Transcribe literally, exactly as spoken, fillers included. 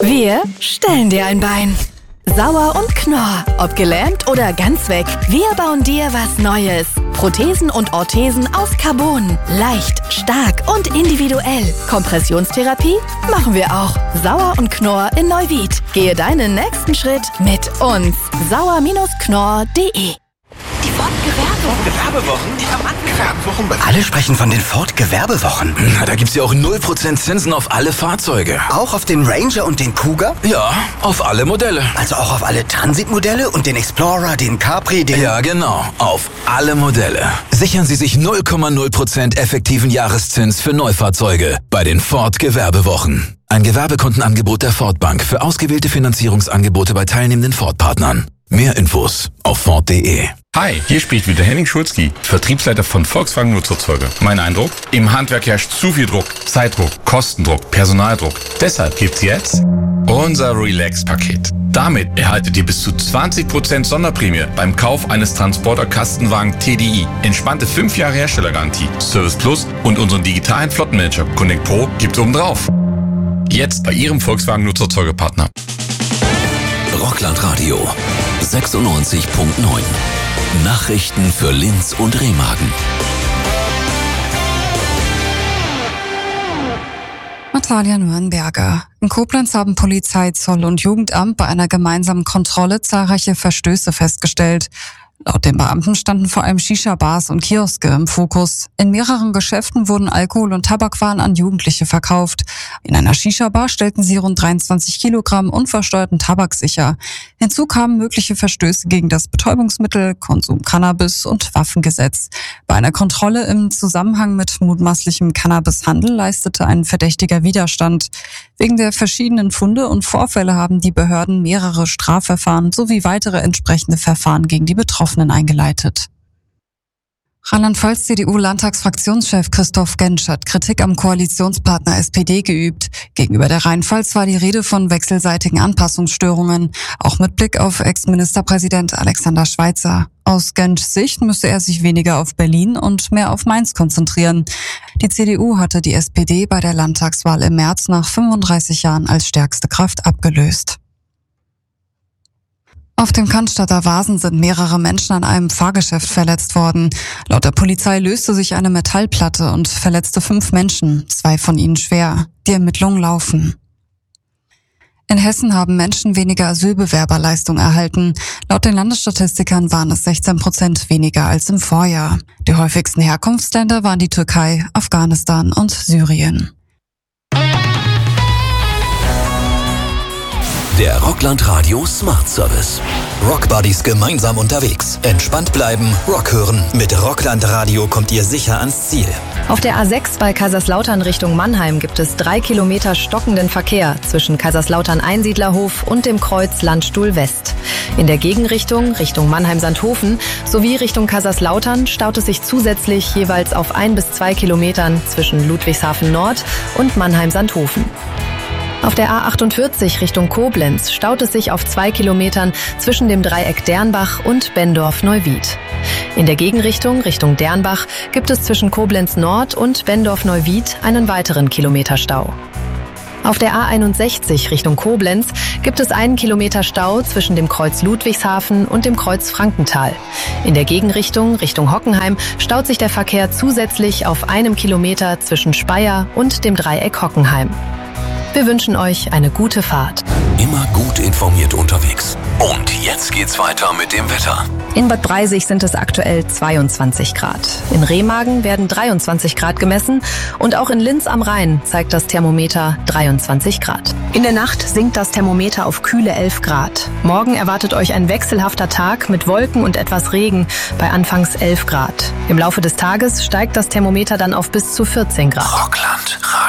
Wir stellen dir ein Bein. Sauer und Knorr, ob gelähmt oder ganz weg, wir bauen dir was Neues. Prothesen und Orthesen aus Carbon. Leicht, stark und individuell. Kompressionstherapie machen wir auch. Sauer und Knorr in Neuwied. Gehe deinen nächsten Schritt mit uns. sauer Bindestrich knorr punkt de. Die Ford-Gewerbewochen. Gewerbewochen? Die haben Gewerbewochen. Alle sprechen von den Ford-Gewerbewochen. Na, da gibt's ja auch null Prozent Zinsen auf alle Fahrzeuge. Auch auf den Ranger und den Kuga? Ja, auf alle Modelle. Also auch auf alle Transit-Modelle und den Explorer, den Capri, den... Ja, genau. Auf alle Modelle. Sichern Sie sich null Komma null Prozent effektiven Jahreszins für Neufahrzeuge bei den Ford-Gewerbewochen. Ein Gewerbekundenangebot der Ford Bank für ausgewählte Finanzierungsangebote bei teilnehmenden Ford-Partnern. Mehr Infos auf Ford punkt de. Hi, hier spricht wieder Henning Schulzki, Vertriebsleiter von Volkswagen Nutzerzeuge. Mein Eindruck? Im Handwerk herrscht zu viel Druck, Zeitdruck, Kostendruck, Personaldruck. Deshalb gibt's jetzt unser Relax-Paket. Damit erhaltet ihr bis zu zwanzig Prozent Sonderprämie beim Kauf eines Transporter-Kastenwagen T D I. Entspannte fünf Jahre Herstellergarantie, Service Plus und unseren digitalen Flottenmanager Connect Pro gibt's obendrauf. Jetzt bei Ihrem Volkswagen Nutzerzeuge-Partner. Rockland-Radio sechsundneunzig Komma neun. Nachrichten für Linz und Remagen. Natalia Nürnberger. In Koblenz haben Polizei, Zoll und Jugendamt bei einer gemeinsamen Kontrolle zahlreiche Verstöße festgestellt. Laut den Beamten standen vor allem Shisha-Bars und Kioske im Fokus. In mehreren Geschäften wurden Alkohol- und Tabakwaren an Jugendliche verkauft. In einer Shisha-Bar stellten sie rund dreiundzwanzig Kilogramm unversteuerten Tabak sicher. Hinzu kamen mögliche Verstöße gegen das Betäubungsmittel, Konsum Cannabis und Waffengesetz. Bei einer Kontrolle im Zusammenhang mit mutmaßlichem Cannabishandel leistete ein Verdächtiger Widerstand. Wegen der verschiedenen Funde und Vorfälle haben die Behörden mehrere Strafverfahren sowie weitere entsprechende Verfahren gegen die Betroffenen eingeleitet. Rheinland-Pfalz-C D U-Landtagsfraktionschef Christoph Gentsch hat Kritik am Koalitionspartner S P D geübt. Gegenüber der Rheinpfalz war die Rede von wechselseitigen Anpassungsstörungen, auch mit Blick auf Ex-Ministerpräsident Alexander Schweitzer. Aus Gentschs Sicht müsse er sich weniger auf Berlin und mehr auf Mainz konzentrieren. Die C D U hatte die S P D bei der Landtagswahl im März nach fünfunddreißig Jahren als stärkste Kraft abgelöst. Auf dem Cannstatter Wasen sind mehrere Menschen an einem Fahrgeschäft verletzt worden. Laut der Polizei löste sich eine Metallplatte und verletzte fünf Menschen, zwei von ihnen schwer. Die Ermittlungen laufen. In Hessen haben Menschen weniger Asylbewerberleistung erhalten. Laut den Landesstatistikern waren es sechzehn Prozent weniger als im Vorjahr. Die häufigsten Herkunftsländer waren die Türkei, Afghanistan und Syrien. Der Rockland Radio Smart Service. Rockbuddies gemeinsam unterwegs. Entspannt bleiben, Rock hören. Mit Rockland Radio kommt ihr sicher ans Ziel. Auf der A sechs bei Kaiserslautern Richtung Mannheim gibt es drei Kilometer stockenden Verkehr zwischen Kaiserslautern-Einsiedlerhof und dem Kreuz Landstuhl West. In der Gegenrichtung Richtung Mannheim-Sandhofen sowie Richtung Kaiserslautern staut es sich zusätzlich jeweils auf ein bis zwei Kilometern zwischen Ludwigshafen Nord und Mannheim-Sandhofen. Auf der A achtundvierzig Richtung Koblenz staut es sich auf zwei Kilometern zwischen dem Dreieck Dernbach und Benndorf-Neuwied. In der Gegenrichtung Richtung Dernbach gibt es zwischen Koblenz Nord und Benndorf-Neuwied einen weiteren Kilometer Stau. Auf der A einundsechzig Richtung Koblenz gibt es einen Kilometer Stau zwischen dem Kreuz Ludwigshafen und dem Kreuz Frankenthal. In der Gegenrichtung Richtung Hockenheim staut sich der Verkehr zusätzlich auf einem Kilometer zwischen Speyer und dem Dreieck Hockenheim. Wir wünschen euch eine gute Fahrt. Immer gut informiert unterwegs. Und jetzt geht's weiter mit dem Wetter. In Bad Breisig sind es aktuell zweiundzwanzig Grad. In Remagen werden dreiundzwanzig Grad gemessen und auch in Linz am Rhein zeigt das Thermometer dreiundzwanzig Grad. In der Nacht sinkt das Thermometer auf kühle elf Grad. Morgen erwartet euch ein wechselhafter Tag mit Wolken und etwas Regen bei anfangs elf Grad. Im Laufe des Tages steigt das Thermometer dann auf bis zu vierzehn Grad. Rockland